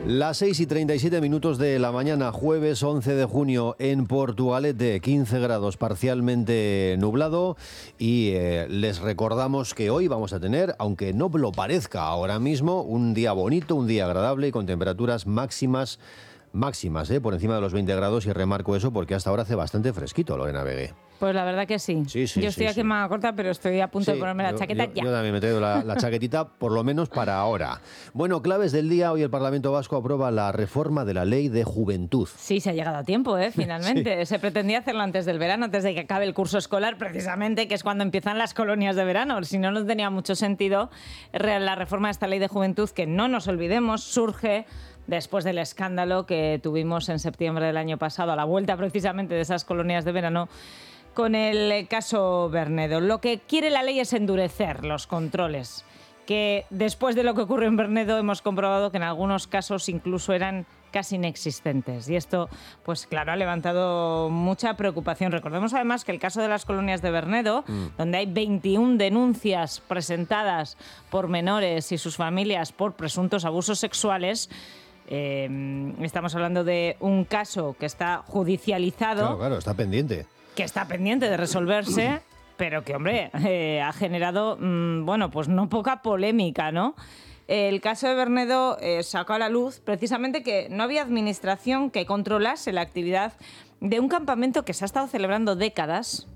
Las 6:37 de la mañana, jueves 11 de junio en Portugalete, 15 grados, parcialmente nublado, y les recordamos que hoy vamos a tener, aunque no lo parezca ahora mismo, un día bonito, un día agradable y con temperaturas máximas, por encima de los 20 grados, y remarco eso porque hasta ahora hace bastante fresquito, Lorena Vegué. Pues la verdad que sí. Yo estoy aquí en manga corta, pero estoy a punto de ponerme la chaqueta ya. Yo también me traigo la chaquetita, por lo menos para ahora. Bueno, claves del día. Hoy el Parlamento Vasco aprueba la reforma de la Ley de Juventud. Sí, se ha llegado a tiempo, finalmente. Sí. Se pretendía hacerlo antes del verano, antes de que acabe el curso escolar, precisamente, que es cuando empiezan las colonias de verano. Si no, no tenía mucho sentido. La reforma de esta Ley de Juventud, que no nos olvidemos, surge después del escándalo que tuvimos en septiembre del año pasado, a la vuelta precisamente de esas colonias de verano, con el caso Bernedo. Lo que quiere la ley es endurecer los controles, que después de lo que ocurrió en Bernedo hemos comprobado que en algunos casos incluso eran casi inexistentes. Y esto, pues claro, ha levantado mucha preocupación. Recordemos además que el caso de las colonias de Bernedo, donde hay 21 denuncias presentadas por menores y sus familias por presuntos abusos sexuales, estamos hablando de un caso que está judicializado. Claro, está pendiente. Que está pendiente de resolverse, pero que, hombre, ha generado, pues no poca polémica, ¿no? El caso de Bernedo sacó a la luz precisamente que no había administración que controlase la actividad de un campamento que se ha estado celebrando décadas,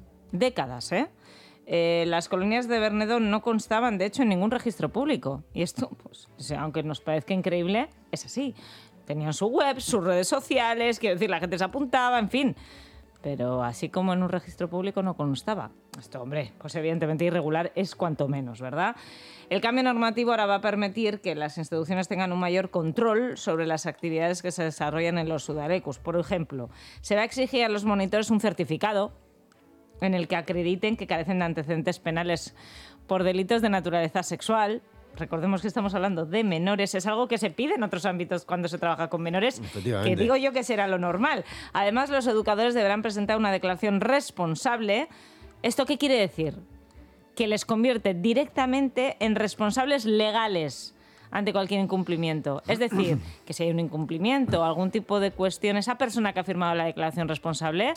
las colonias de Bernedo no constaban, de hecho, en ningún registro público. Y esto, pues, aunque nos parezca increíble, es así. Tenían su web, sus redes sociales, quiero decir, la gente se apuntaba, en fin. Pero así como en un registro público no constaba. Esto, hombre, pues evidentemente irregular es cuanto menos, ¿verdad? El cambio normativo ahora va a permitir que las instituciones tengan un mayor control sobre las actividades que se desarrollan en los udalecus. Por ejemplo, se va a exigir a los monitores un certificado en el que acrediten que carecen de antecedentes penales por delitos de naturaleza sexual. Recordemos que estamos hablando de menores, es algo que se pide en otros ámbitos cuando se trabaja con menores, que digo yo que será lo normal. Además, los educadores deberán presentar una declaración responsable. ¿Esto qué quiere decir? Que les convierte directamente en responsables legales ante cualquier incumplimiento. Es decir, que si hay un incumplimiento o algún tipo de cuestión, esa persona que ha firmado la declaración responsable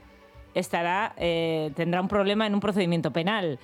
tendrá un problema en un procedimiento penal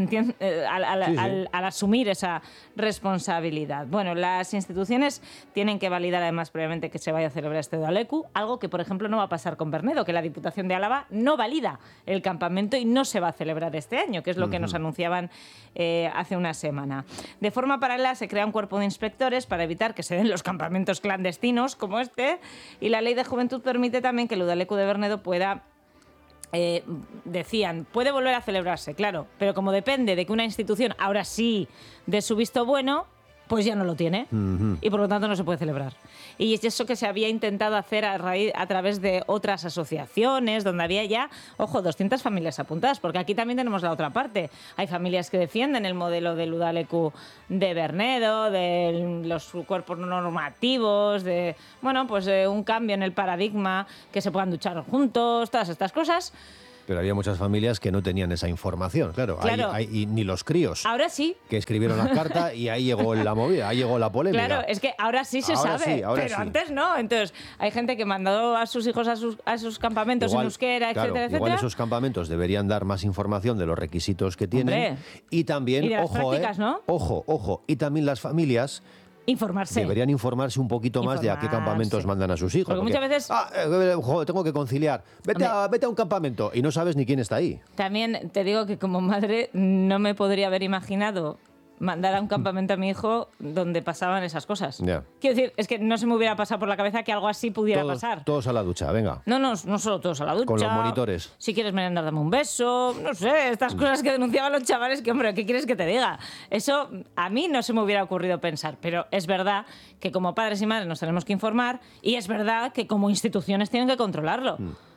al asumir esa responsabilidad. Bueno, las instituciones tienen que validar además previamente que se vaya a celebrar este Udaleku, algo que, por ejemplo, no va a pasar con Bernedo, que la Diputación de Álava no valida el campamento y no se va a celebrar este año, que es lo que nos anunciaban hace una semana. De forma paralela se crea un cuerpo de inspectores para evitar que se den los campamentos clandestinos como este, y la Ley de Juventud permite también que el Udaleku de Bernedo pueda... decían, puede volver a celebrarse, claro, pero como depende de que una institución ahora sí dé su visto bueno, pues ya no lo tiene y por lo tanto no se puede celebrar. Y es eso que se había intentado hacer a través de otras asociaciones, donde había ya, 200 familias apuntadas, porque aquí también tenemos la otra parte. Hay familias que defienden el modelo del Udaleku de Bernedo, de los cuerpos normativos, de un cambio en el paradigma, que se puedan duchar juntos, todas estas cosas. Pero había muchas familias que no tenían esa información, claro. Y ni los críos. Ahora sí. Que escribieron la carta y ahí llegó la movida, ahí llegó la polémica. Claro, es que ahora sí se sabe, pero antes no. Entonces, hay gente que mandó a sus hijos a sus campamentos en euskera, etcétera. Igual esos campamentos deberían dar más información de los requisitos que tienen. Hombre. Y también, y de las prácticas, ¿no? Ojo, y también las familias... Deberían informarse un poquito más de a qué campamentos mandan a sus hijos. Porque muchas veces... tengo que conciliar. Vete a un campamento y no sabes ni quién está ahí. También te digo que como madre no me podría haber imaginado mandar a un campamento a mi hijo donde pasaban esas cosas. Yeah. Quiero decir, es que no se me hubiera pasado por la cabeza que algo así pudiera pasar. Todos a la ducha, venga. No solo todos a la ducha. Con los monitores. Si quieres merendar, dame un beso. No sé, estas cosas que denunciaban los chavales, que hombre, ¿qué quieres que te diga? Eso a mí no se me hubiera ocurrido pensar, pero es verdad que como padres y madres nos tenemos que informar y es verdad que como instituciones tienen que controlarlo.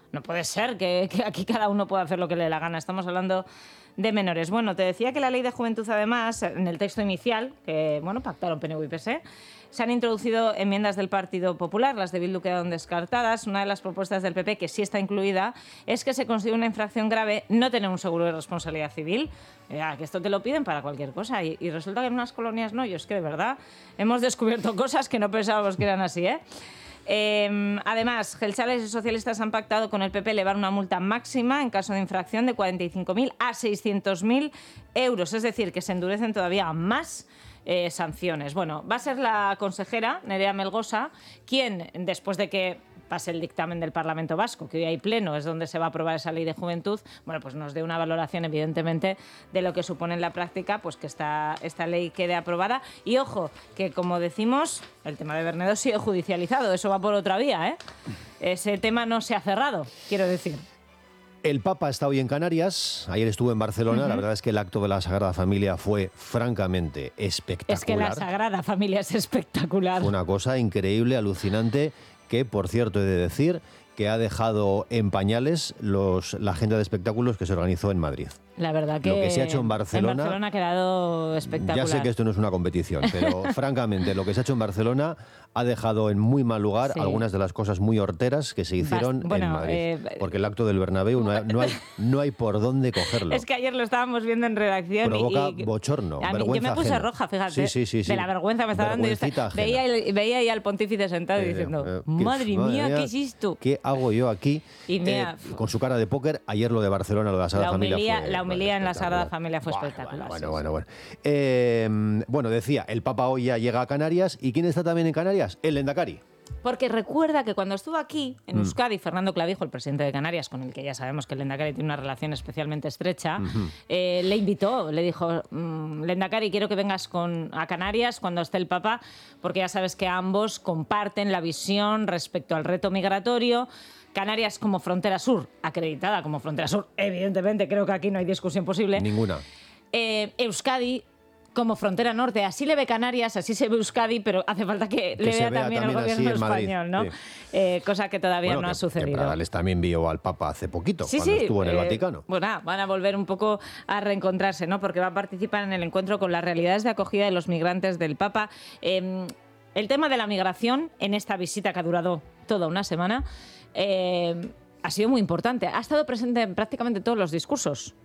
No puede ser que aquí cada uno pueda hacer lo que le dé la gana. Estamos hablando de menores. Bueno, te decía que la Ley de Juventud, además, en el texto inicial, que pactaron PNV y PSE, se han introducido enmiendas del Partido Popular, las de Bildu quedaron descartadas. Una de las propuestas del PP, que sí está incluida, es que se considere una infracción grave no tener un seguro de responsabilidad civil. Que esto te lo piden para cualquier cosa. Y resulta que en unas colonias no. Yo es que, de verdad, hemos descubierto cosas que no pensábamos que eran así, ¿eh? Además, Jeltzales y socialistas han pactado con el PP elevar una multa máxima en caso de infracción de 45.000 a 600.000 euros. Es decir, que se endurecen todavía más sanciones. Bueno, va a ser la consejera Nerea Melgosa quien, después de que pase el dictamen del Parlamento Vasco, que hoy hay pleno, es donde se va a aprobar esa ley de juventud, pues nos dé una valoración, evidentemente, de lo que supone en la práctica pues que esta ley quede aprobada. Y ojo, que como decimos, el tema de Bernedo sigue judicializado, eso va por otra vía, ¿eh? Ese tema no se ha cerrado, quiero decir. El Papa está hoy en Canarias, ayer estuvo en Barcelona. La verdad es que el acto de la Sagrada Familia fue francamente espectacular. Es que la Sagrada Familia es espectacular. Fue una cosa increíble, alucinante, que, por cierto, he de decir que ha dejado en pañales la agenda de espectáculos que se organizó en Madrid. La verdad que lo que se ha hecho en Barcelona ha quedado espectacular. Ya sé que esto no es una competición, pero francamente lo que se ha hecho en Barcelona ha dejado en muy mal lugar algunas de las cosas muy horteras que se hicieron en Madrid. Porque el acto del Bernabéu no hay por dónde cogerlo. Es que ayer lo estábamos viendo en redacción. Provoca bochorno, vergüenza. Yo me puse ajena. Roja, fíjate. Sí. De la vergüenza me estaba dando. Veía ahí al pontífice sentado diciendo, madre mía, ¿qué es esto? ¿Qué hago yo aquí? Y mira, con su cara de póker, ayer lo de Barcelona, lo de la Sagrada Familia fue... La humilía en la Sagrada Familia fue espectacular. Bueno, decía, el Papa hoy ya llega a Canarias. ¿Y quién está también en Canarias? El Lehendakari. Porque recuerda que cuando estuvo aquí, en Euskadi, Fernando Clavijo, el presidente de Canarias, con el que ya sabemos que el Lehendakari tiene una relación especialmente estrecha, le invitó, le dijo, Lehendakari, quiero que vengas a Canarias cuando esté el Papa, porque ya sabes que ambos comparten la visión respecto al reto migratorio. Canarias como frontera sur, acreditada como frontera sur, evidentemente, creo que aquí no hay discusión posible. Ninguna. Euskadi como frontera norte, así le ve Canarias, así se ve Euskadi, pero hace falta que le vea también el gobierno español, ¿no? Sí. Cosa que todavía no ha sucedido. Que Pradales también vio al Papa hace poquito, cuando estuvo en el Vaticano. Bueno, van a volver un poco a reencontrarse, ¿no? Porque va a participar en el encuentro con las realidades de acogida de los migrantes del Papa. El tema de la migración, en esta visita que ha durado toda una semana, ha sido muy importante. Ha estado presente en prácticamente todos los discursos.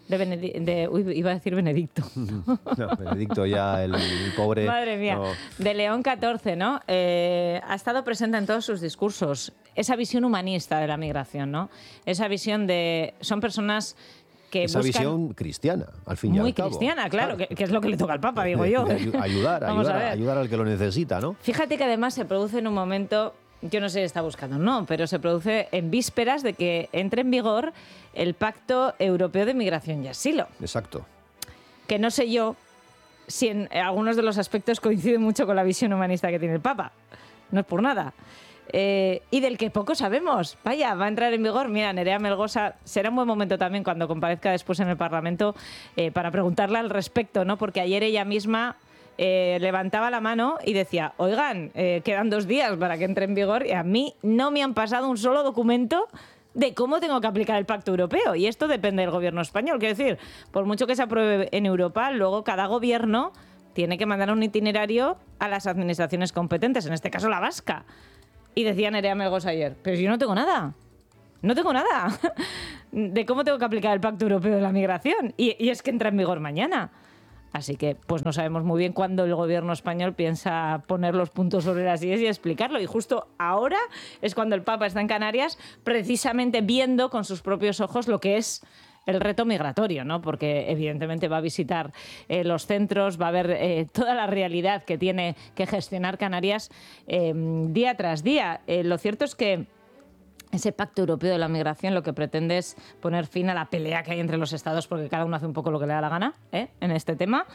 Iba a decir Benedicto. No, Benedicto ya, el pobre... Madre mía. No. De León XIV, ¿no? Ha estado presente en todos sus discursos. Esa visión humanista de la migración, ¿no? Esa visión de... Son personas que esa buscan... visión cristiana, al fin y al cabo. Muy cristiana, claro, que es lo que le toca al Papa, digo yo. Ayudar al que lo necesita, ¿no? Fíjate que además se produce en un momento... Yo no sé si está buscando o no, pero se produce en vísperas de que entre en vigor el Pacto Europeo de Migración y Asilo. Exacto. Que no sé yo si en algunos de los aspectos coincide mucho con la visión humanista que tiene el Papa. No es por nada. Y del que poco sabemos. Vaya, va a entrar en vigor. Mira, Nerea Melgosa, será un buen momento también cuando comparezca después en el Parlamento para preguntarle al respecto, ¿no? Porque ayer ella misma... levantaba la mano y decía, oigan, quedan 2 días para que entre en vigor y a mí no me han pasado un solo documento de cómo tengo que aplicar el Pacto Europeo. Y esto depende del gobierno español. Quiero decir, por mucho que se apruebe en Europa, luego cada gobierno tiene que mandar un itinerario a las administraciones competentes, en este caso la vasca. Y decía Nerea Melgosa ayer, pero yo no tengo nada. No tengo nada de cómo tengo que aplicar el Pacto Europeo de la Migración. Y es que entra en vigor mañana. Así que pues no sabemos muy bien cuándo el gobierno español piensa poner los puntos sobre las IES y explicarlo. Y justo ahora es cuando el Papa está en Canarias, precisamente viendo con sus propios ojos lo que es el reto migratorio, ¿no? Porque evidentemente va a visitar los centros, va a ver toda la realidad que tiene que gestionar Canarias día tras día. Lo cierto es que ese Pacto Europeo de la Migración lo que pretende es poner fin a la pelea que hay entre los estados, porque cada uno hace un poco lo que le da la gana en este tema.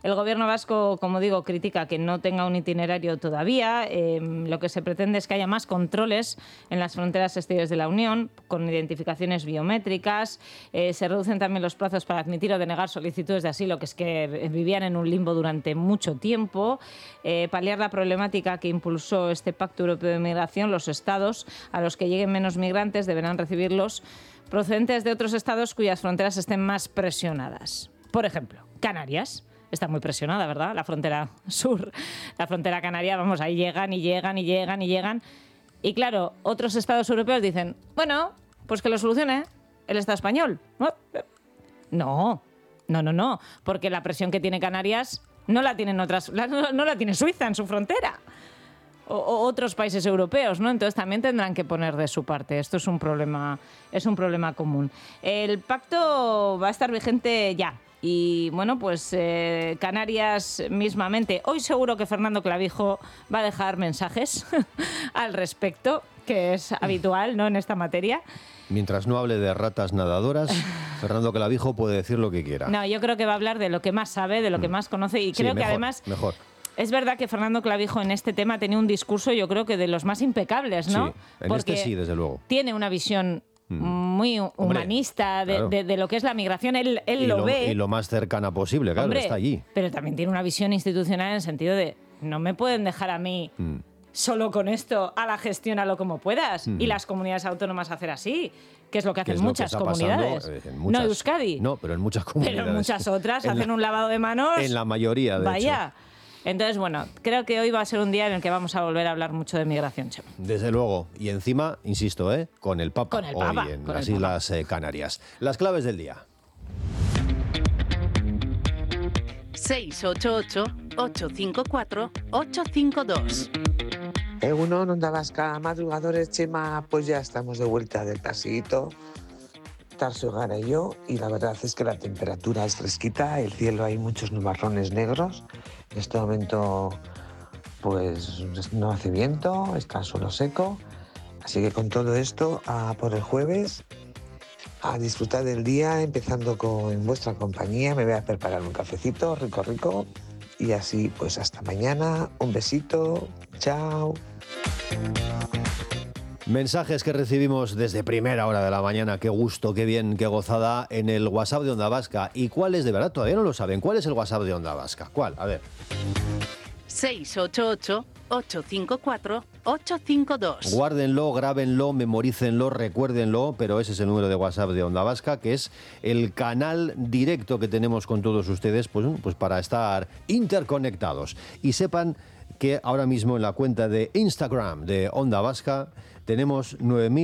El gobierno vasco, como digo, critica que no tenga un itinerario todavía. Lo que se pretende es que haya más controles en las fronteras exteriores de la Unión, con identificaciones biométricas. Se reducen también los plazos para admitir o denegar solicitudes de asilo, que es que vivían en un limbo durante mucho tiempo. Paliar la problemática que impulsó este Pacto Europeo de Migración, los estados a los que lleguen menos migrantes deberán recibirlos procedentes de otros estados cuyas fronteras estén más presionadas. Por ejemplo, Canarias. Está muy presionada, ¿verdad? La frontera sur, la frontera canaria, vamos, ahí llegan y llegan y llegan y llegan. Y claro, otros estados europeos dicen, bueno, pues que lo solucione el Estado español. No, porque la presión que tiene Canarias no la tienen no la tiene Suiza en su frontera. O otros países europeos, ¿no? Entonces también tendrán que poner de su parte. Esto es un problema común. El pacto va a estar vigente ya. Y bueno, pues Canarias mismamente. Hoy seguro que Fernando Clavijo va a dejar mensajes al respecto, que es habitual, ¿no?, en esta materia. Mientras no hable de ratas nadadoras, Fernando Clavijo puede decir lo que quiera. No, yo creo que va a hablar de lo que más sabe, de lo que más conoce, y creo que además... Mejor. Es verdad que Fernando Clavijo en este tema tenía un discurso, yo creo que de los más impecables, ¿no? Sí, en porque este sí, desde luego. Tiene una visión muy humanista de lo que es la migración. Él lo ve. Y lo más cercana posible, claro, está allí. Pero también tiene una visión institucional en el sentido de no me pueden dejar a mí solo con esto, a la gestiónalo como puedas. Y las comunidades autónomas hacer así, que es lo que hacen muchas comunidades. No Euskadi. No, pero en muchas comunidades. Pero en muchas otras hacen un lavado de manos. En la mayoría, de hecho. Entonces, bueno, creo que hoy va a ser un día en el que vamos a volver a hablar mucho de migración, Chema. Desde luego. Y encima, insisto, con el Papa. Con el Papa. Hoy en las Islas Canarias. Las claves del día. 688-854-852. Egunon, Onda Vasca, madrugadores, Chema, pues ya estamos de vuelta del paseíto. Tarso Gara y yo, y la verdad es que la temperatura es fresquita, el cielo hay muchos nubarrones negros. En este momento pues no hace viento, está suelo seco, así que con todo esto a por el jueves, a disfrutar del día, empezando en vuestra compañía. Me voy a preparar un cafecito rico y así pues hasta mañana, un besito, chao. Mensajes que recibimos desde primera hora de la mañana. Qué gusto, qué bien, qué gozada en el WhatsApp de Onda Vasca. ¿Y cuál es, de verdad? Todavía no lo saben. ¿Cuál es el WhatsApp de Onda Vasca? ¿Cuál? A ver. 688-854-852. Guárdenlo, grábenlo, memorícenlo, recuérdenlo, pero ese es el número de WhatsApp de Onda Vasca, que es el canal directo que tenemos con todos ustedes, pues para estar interconectados. Y sepan que ahora mismo en la cuenta de Instagram de Onda Vasca tenemos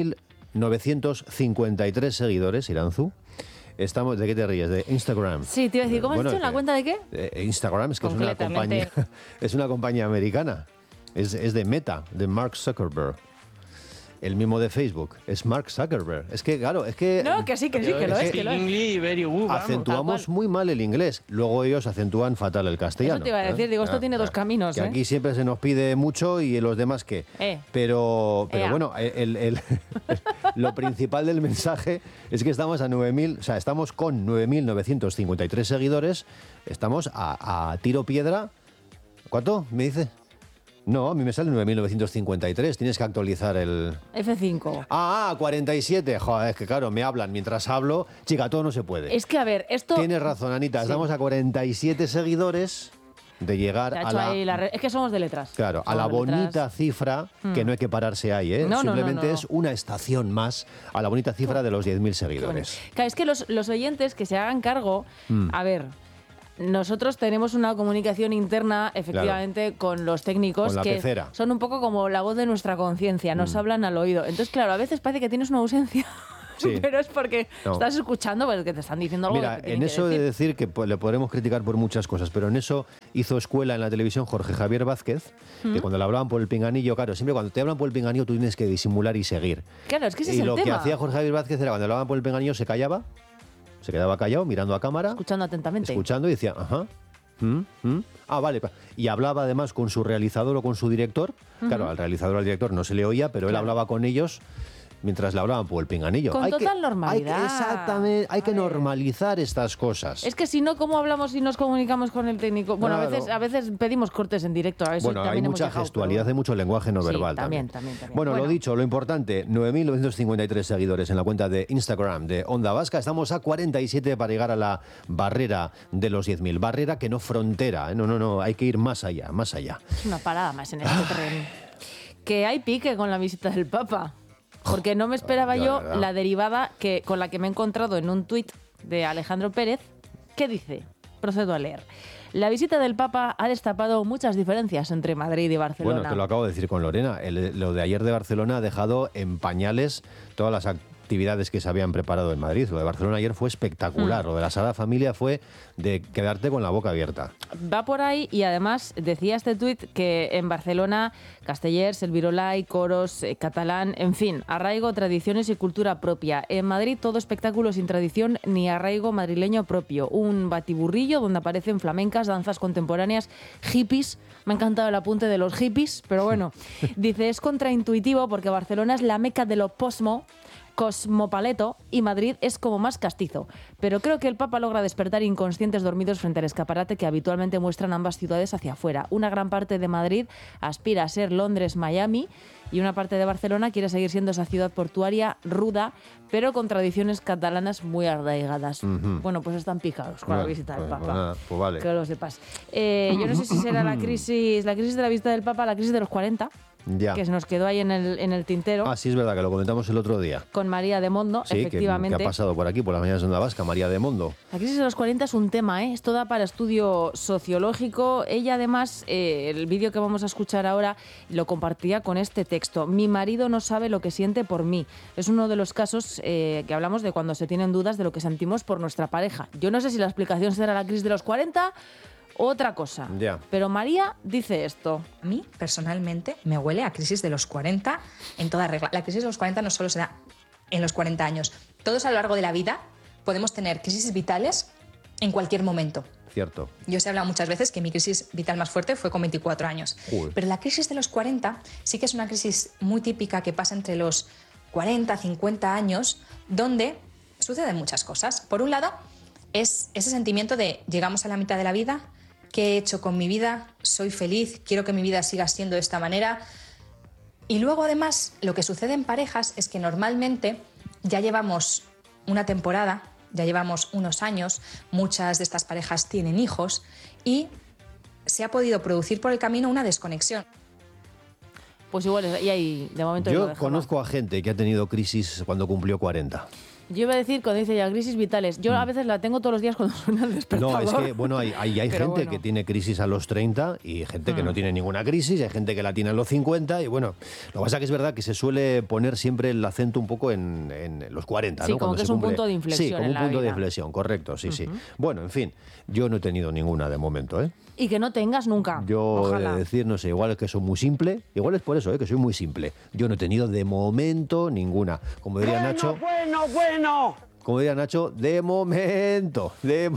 9.953 seguidores, Iranzu. Estamos, ¿de qué te ríes? ¿De Instagram? Sí, te iba a decir, ¿cómo has dicho? ¿En la cuenta de qué? Instagram, es que es una compañía americana. Es de Meta, de Mark Zuckerberg. El mismo de Facebook, es Mark Zuckerberg. Es que, claro, es que... No, que sí, que lo es. Acentuamos muy mal el inglés. Luego ellos acentúan fatal el castellano. Eso te iba a decir, digo, esto tiene dos caminos. Que aquí siempre se nos pide mucho y los demás qué. Pero bueno, lo principal del mensaje es que estamos estamos con 9.953 seguidores. Estamos a tiro piedra. ¿Cuánto me dice? No, a mí me sale 9.953. Tienes que actualizar el... F5. 47. Joder, es que claro, me hablan mientras hablo. Chica, todo no se puede. Es que, a ver, esto... Tienes razón, Anita. Sí. Estamos a 47 seguidores de llegar a la... Es que somos de letras. Claro, a la bonita cifra, que no hay que pararse ahí, ¿eh? Simplemente es una estación más a la bonita cifra de los 10.000 seguidores. Claro, es que los oyentes que se hagan cargo... A ver... Nosotros tenemos una comunicación interna, efectivamente, con los técnicos con que pecera. Son un poco como la voz de nuestra conciencia, nos hablan al oído. Entonces, claro, a veces parece que tienes una ausencia, pero es porque estás escuchando, pues, que te están diciendo algo. Mira, que en eso de decir que le podremos criticar por muchas cosas, pero en eso hizo escuela en la televisión Jorge Javier Vázquez, que cuando le hablaban por el pinganillo, claro, siempre cuando te hablan por el pinganillo tú tienes que disimular y seguir. Claro, es que ese es el tema. Y lo que hacía Jorge Javier Vázquez era cuando le hablaban por el pinganillo se callaba, se quedaba callado, mirando a cámara. Escuchando atentamente. Escuchando y decía, ajá. Vale. Y hablaba además con su realizador o con su director. Claro, al realizador o al director no se le oía, pero él hablaba con ellos mientras le hablaban por el pinganillo. Con total normalidad. Exactamente, hay que normalizar estas cosas. Es que si no, ¿cómo hablamos y nos comunicamos con el técnico? Bueno, Claro. a veces pedimos cortes en directo. A eso Bueno, hay también hemos mucha llegado, gestualidad, hay mucho lenguaje no Sí, verbal también. Bueno, lo dicho, lo importante, 9.953 seguidores en la cuenta de Instagram de Onda Vasca. Estamos a 47 para llegar a la barrera de los 10.000. Barrera que no frontera, ¿eh? No, hay que ir más allá, más allá. Es una parada más en este tren. Que hay pique con la visita del Papa. Porque no me esperaba Ya, yo ¿verdad? la derivada con la que me he encontrado en un tuit de Alejandro Pérez, que dice, procedo a leer. La visita del Papa ha destapado muchas diferencias entre Madrid y Barcelona. Bueno, te lo acabo de decir con Lorena. Lo de ayer de Barcelona ha dejado en pañales todas las actividades que se habían preparado en Madrid. Lo de Barcelona ayer fue espectacular. Lo de la Sagrada Familia fue de quedarte con la boca abierta. Va por ahí y además decía este tuit que en Barcelona, Castellers, el Virolai, coros, catalán, en fin, arraigo, tradiciones y cultura propia. En Madrid todo espectáculo sin tradición ni arraigo madrileño propio. Un batiburrillo donde aparecen flamencas, danzas contemporáneas, hippies. Me ha encantado el apunte de los hippies, pero bueno. Dice, es contraintuitivo porque Barcelona es la meca de lo cosmopaleto y Madrid es como más castizo. Pero creo que el Papa logra despertar inconscientes dormidos frente al escaparate que habitualmente muestran ambas ciudades hacia afuera. Una gran parte de Madrid aspira a ser Londres, Miami, y una parte de Barcelona quiere seguir siendo esa ciudad portuaria ruda, pero con tradiciones catalanas muy arraigadas. Bueno, pues están picados con la visita del Papa. Pues vale. Que lo sepas. Yo no sé si será la crisis de la visita del Papa, la crisis de los 40, Ya. que se nos quedó ahí en el tintero. Ah, sí, es verdad que lo comentamos el otro día. Con María de Mondo, Sí, efectivamente. que ha pasado por aquí, por las mañanas de Onda Vasca, María de Mondo. La crisis de los 40 es un tema, ¿eh? Esto da para estudio sociológico. Ella, además, el vídeo que vamos a escuchar ahora lo compartía con este texto. Mi marido no sabe lo que siente por mí. Es uno de los casos que hablamos de cuando se tienen dudas de lo que sentimos por nuestra pareja. Yo no sé si la explicación será la crisis de los 40 o otra cosa. Ya. Pero María dice esto. A mí, personalmente, me huele a crisis de los 40 en toda regla. La crisis de los 40 no solo se da en los 40 años. Todos a lo largo de la vida podemos tener crisis vitales en cualquier momento. Cierto. Yo os he hablado muchas veces que mi crisis vital más fuerte fue con 24 años. Joder. Pero la crisis de los 40 sí que es una crisis muy típica que pasa entre los 40, 50 años, donde suceden muchas cosas. Por un lado, es ese sentimiento de llegamos a la mitad de la vida, ¿qué he hecho con mi vida? Soy feliz, quiero que mi vida siga siendo de esta manera. Y luego, además, lo que sucede en parejas es que normalmente ya llevamos una temporada, ya llevamos unos años, muchas de estas parejas tienen hijos y se ha podido producir por el camino una desconexión. Pues igual, y ahí, de momento... lo Yo dejamos. conozco a gente que ha tenido crisis cuando cumplió 40. Yo iba a decir, cuando dice ya crisis vitales, yo a veces la tengo todos los días cuando suena el despertador. No, es que bueno, hay Pero gente bueno. que tiene crisis a los 30 y gente que no tiene ninguna crisis, hay gente que la tiene a los 50 y bueno, lo que pasa es que es verdad que se suele poner siempre el acento un poco en los 40, Sí, ¿no? como Cuando que se es un cumple- punto de inflexión Sí, como en un la punto de vida. inflexión, correcto, sí, sí. Bueno, en fin, yo no he tenido ninguna de momento, ¿eh? Y que no tengas nunca. Yo he Ojalá. de decir, no sé, igual es que soy muy simple, igual es por eso, que soy muy simple. Yo no he tenido de momento ninguna. Como diría Nacho... Como diría Nacho, de momento.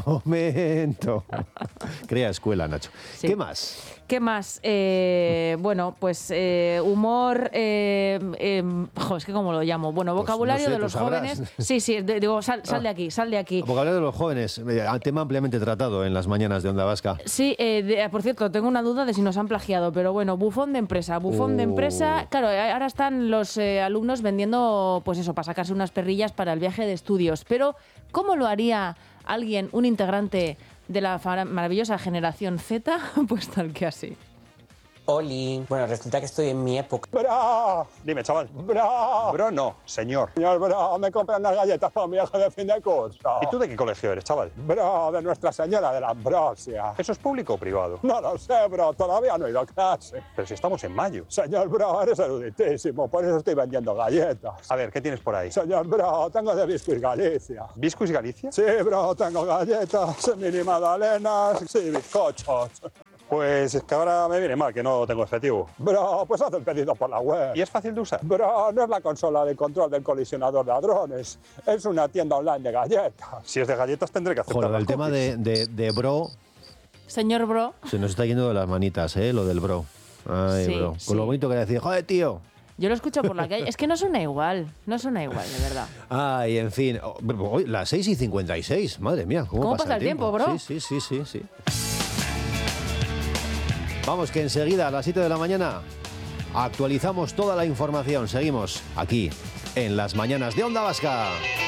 Crea escuela, Nacho. Sí. ¿Qué más? ¿Qué más? Bueno, pues humor... es que ¿cómo lo llamo? Bueno, vocabulario no sé, de tú los sabrás. jóvenes. Sí, digo, sal de aquí, sal de aquí. Vocabulario de los jóvenes, tema ampliamente tratado en las mañanas de Onda Vasca. Sí, por cierto, tengo una duda de si nos han plagiado, pero bueno, bufón de empresa. Bufón de empresa, claro, ahora están los alumnos vendiendo, pues eso, para sacarse unas perrillas para el viaje de estudios. Pero, ¿cómo lo haría alguien, un integrante de la maravillosa generación Z? Pues tal que así. Oli. Bueno, resulta que estoy en mi época. ¡Bro! Dime, chaval. ¡Bro! Bro, no, señor. Señor, bro, me compran unas galletas para mi hijo de fin de curso. ¿Y tú de qué colegio eres, chaval? Bro, de Nuestra Señora de la Ambrosia. ¿Eso es público o privado? No lo sé, bro, todavía no he ido a clase. Pero si estamos en mayo. Señor, bro, eres eruditísimo, por eso estoy vendiendo galletas. A ver, ¿qué tienes por ahí? Señor, bro, tengo de Biscuits Galicia. ¿Biscuits Galicia? Sí, bro, tengo galletas, mini magdalenas, sí, bizcochos. Pues es que ahora me viene mal, que no tengo efectivo. Bro, pues haz el pedido por la web. ¿Y es fácil de usar? Bro, no es la consola de control del colisionador de hadrones. Es una tienda online de galletas. Si es de galletas tendré que aceptar. Joder, las el tema cookies. de bro, Señor Bro, se nos está yendo de las manitas, lo del bro. Ay, Sí, bro. sí. Con lo bonito que decía, joder, tío. Yo lo escucho por la calle. Es que no suena igual, de verdad. Ay, en fin. Hoy, las 6:56. Madre mía, ¿cómo pasa el tiempo, bro? Sí. Vamos, que enseguida a las 7 de la mañana actualizamos toda la información. Seguimos aquí en las mañanas de Onda Vasca.